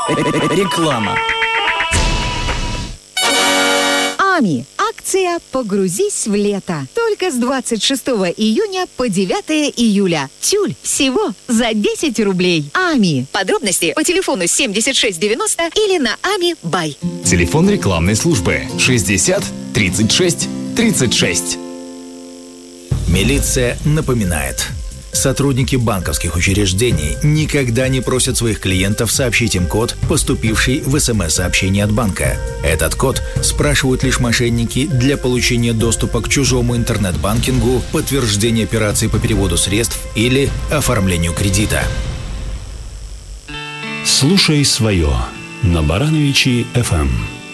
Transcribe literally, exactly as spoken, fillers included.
Реклама. АМИ. Акция «Погрузись в лето». Только с двадцать шестого июня по девятое июля. Тюль всего за десять рублей. АМИ. Подробности по телефону семьдесят шесть девяносто или на ами бай. Телефон рекламной службы шестьдесят тридцать шесть тридцать шесть. Милиция напоминает. Сотрудники банковских учреждений никогда не просят своих клиентов сообщить им код, поступивший в СМС-сообщение от банка. Этот код спрашивают лишь мошенники для получения доступа к чужому интернет-банкингу, подтверждения операций по переводу средств или оформлению кредита. Слушай свое на Барановичи эф эм.